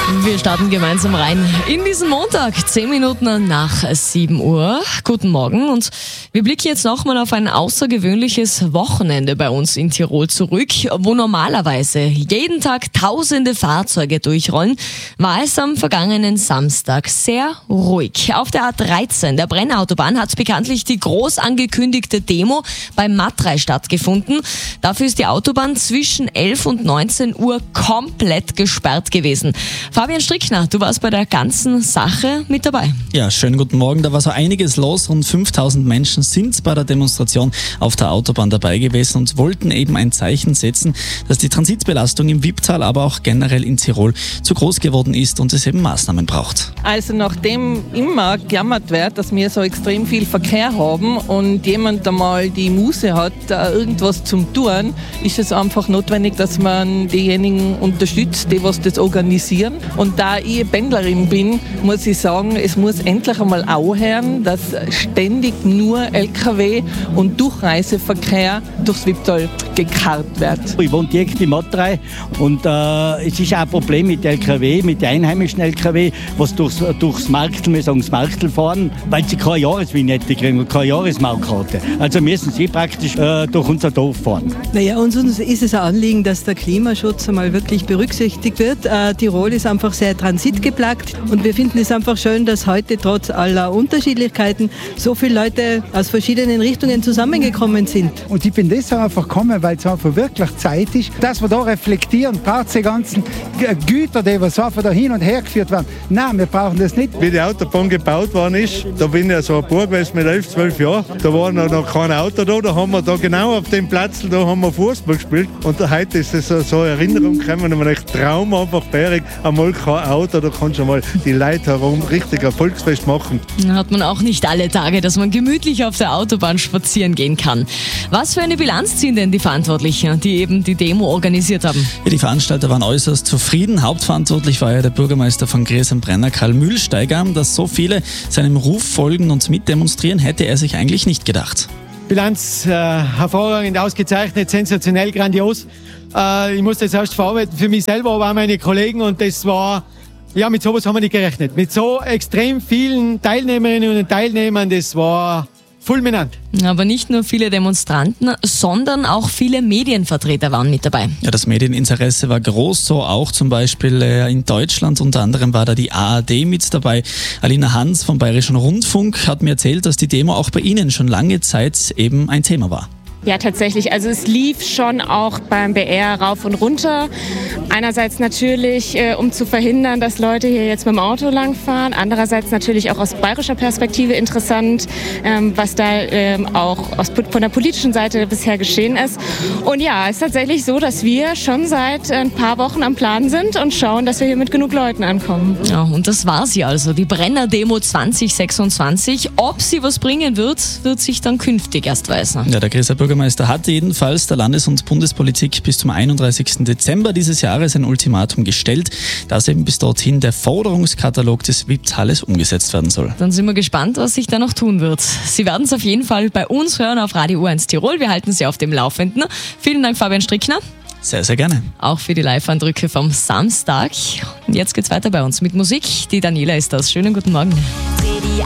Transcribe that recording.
Wir starten gemeinsam rein in diesen Montag, 10 Minuten nach 7 Uhr. Guten Morgen und wir blicken jetzt nochmal auf ein außergewöhnliches Wochenende bei uns in Tirol zurück, wo normalerweise jeden Tag tausende Fahrzeuge durchrollen, war es am vergangenen Samstag sehr ruhig. Auf der A13, der Brennautobahn, hat bekanntlich die groß angekündigte Demo beim Matrei stattgefunden. Dafür ist die Autobahn zwischen 11 und 19 Uhr komplett gesperrt gewesen. Fabian Strickner, du warst bei der ganzen Sache mit dabei. Ja, schönen guten Morgen. Da war so einiges los. Rund 5000 Menschen sind bei der Demonstration auf der Autobahn dabei gewesen und wollten eben ein Zeichen setzen, dass die Transitbelastung im Wipptal, aber auch generell in Tirol zu groß geworden ist und es eben Maßnahmen braucht. Also nachdem immer gejammert wird, dass wir so extrem viel Verkehr haben und jemand einmal die Muße hat, irgendwas zum tun, ist es einfach notwendig, dass man diejenigen unterstützt, die was das organisieren. Und da ich Pendlerin bin, muss ich sagen, es muss endlich einmal aufhören, dass ständig nur LKW und Durchreiseverkehr durchs Wipptal gekarrt wird. Ich wohne direkt im Matrei und es ist auch ein Problem mit LKW, mit den einheimischen LKW, was durchs Marktl, wir sagen das Marktl fahren, weil sie keine Jahresvignette kriegen und keine Jahresmaukarte. Also müssen sie praktisch durch unser Dorf fahren. Naja, uns ist es ein Anliegen, dass der Klimaschutz einmal wirklich berücksichtigt wird. Tirol ist einfach sehr transitgeplagt und wir finden es einfach schön, dass heute trotz aller Unterschiedlichkeiten so viele Leute aus verschiedenen Richtungen zusammengekommen sind. Und ich bin deshalb einfach gekommen, weil es einfach wirklich Zeit ist, dass wir da reflektieren, die ganzen Güter, die was einfach da hin und her geführt werden. Nein, wir brauchen das nicht. Wie die Autobahn gebaut worden ist, da bin ich ja so ein Bub gewesen mit 11, 12 Jahren. Da war noch kein Auto da haben wir da genau auf dem Platz, da haben wir Fußball gespielt. Und heute ist es so eine Erinnerung gekommen, und man echt Traum einfach bärig, einmal kein Auto, da kannst du mal die Leute herum richtig ein Volksfest machen. Hat man auch nicht alle Tage, dass man gemütlich auf der Autobahn spazieren gehen kann. Was für eine Bilanz ziehen denn die Verantwortlichen, die eben die Demo organisiert haben? Ja, die Veranstalter waren äußerst zufrieden. Hauptverantwortlich war ja der Bürgermeister von Gries am Brenner, Karl Mühlsteiger. Dass so viele seinem Ruf folgen und mitdemonstrieren, hätte er sich eigentlich nicht gedacht. Bilanz hervorragend, ausgezeichnet, sensationell, grandios. Ich musste das erst verarbeiten für mich selber, aber auch meine Kollegen, und das war, ja, mit sowas haben wir nicht gerechnet. Mit so extrem vielen Teilnehmerinnen und Teilnehmern, das war fulminant. Aber nicht nur viele Demonstranten, sondern auch viele Medienvertreter waren mit dabei. Ja, das Medieninteresse war groß, so auch zum Beispiel in Deutschland. Unter anderem war da die ARD mit dabei. Alina Hans vom Bayerischen Rundfunk hat mir erzählt, dass die Demo auch bei Ihnen schon lange Zeit eben ein Thema war. Ja, tatsächlich. Also es lief schon auch beim BR rauf und runter. Einerseits natürlich, um zu verhindern, dass Leute hier jetzt mit dem Auto langfahren. Andererseits natürlich auch aus bayerischer Perspektive interessant, was da auch von der politischen Seite bisher geschehen ist. Und ja, es ist tatsächlich so, dass wir schon seit ein paar Wochen am Plan sind und schauen, dass wir hier mit genug Leuten ankommen. Ja, und das war sie also, die Brenner-Demo 2026. Ob sie was bringen wird, wird sich dann künftig erst weisen. Ja, der Grieser Bürgermeister hat jedenfalls der Landes- und Bundespolitik bis zum 31. Dezember dieses Jahres ein Ultimatum gestellt, dass eben bis dorthin der Forderungskatalog des Wipptales umgesetzt werden soll. Dann sind wir gespannt, was sich da noch tun wird. Sie werden es auf jeden Fall bei uns hören auf Radio U1 Tirol. Wir halten Sie auf dem Laufenden. Vielen Dank, Fabian Strickner. Sehr, sehr gerne. Auch für die Live-Eindrücke vom Samstag. Und jetzt geht's weiter bei uns mit Musik. Die Daniela ist das. Schönen guten Morgen. Dreh die